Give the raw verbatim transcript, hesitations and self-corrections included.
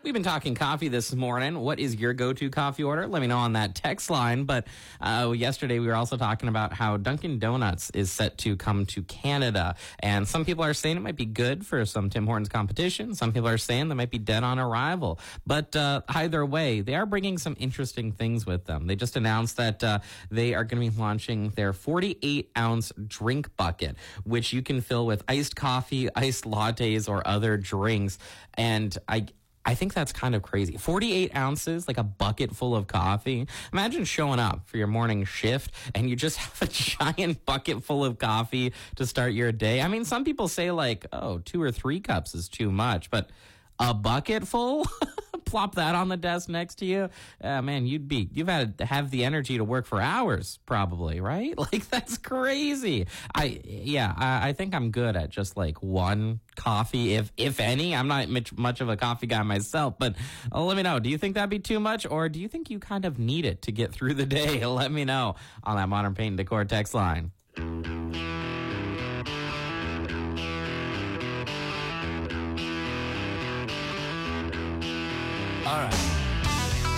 We've been talking coffee this morning. What is your go-to coffee order? Let me know on that text line. But uh, yesterday we were also talking about how Dunkin' Donuts is set to come to Canada. And some people are saying it might be good for some Tim Hortons competition. Some people are saying they might be dead on arrival. But uh, either way, they are bringing some interesting things with them. They just announced that uh, they are going to be launching their forty-eight ounce drink bucket, which you can fill with iced coffee, iced lattes, or other drinks. And I... I think that's kind of crazy. forty-eight ounces, like a bucket full of coffee. Imagine showing up for your morning shift and you just have a giant bucket full of coffee to start your day. I mean, some people say like, oh, two or three cups is too much, but a bucket full? Plop that on the desk next to you. Uh, man, you'd be, you've had to have the energy to work for hours probably, right? Like, that's crazy. I, yeah, I, I think I'm good at just like one coffee, if, if any. I'm not much, much of a coffee guy myself, but uh, let me know. Do you think that'd be too much, or do you think you kind of need it to get through the day? Let me know on that Modern Paint and Decor text line. All right.